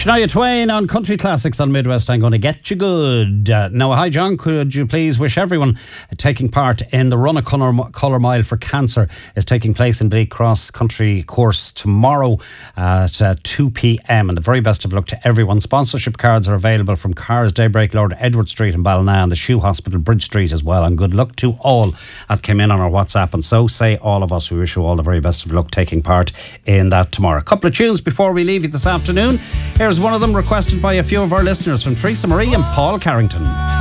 Shania Twain on Country Classics on Midwest. I'm going to get you good. Now, hi John, could you please wish everyone taking part in the Run a Colour Mile for Cancer is taking place in Bleak Cross Country Course tomorrow at 2 p.m. And the very best of luck to everyone. Sponsorship cards are available from Cars, Daybreak, Lord Edward Street in Ballina, and the Shoe Hospital, Bridge Street as well. And good luck to all that came in on our WhatsApp. And so say all of us. We wish you all the very best of luck taking part in that tomorrow. A couple of tunes before we leave you this afternoon. Here's one of them requested by a few of our listeners from Teresa Marie and Paul Carrington.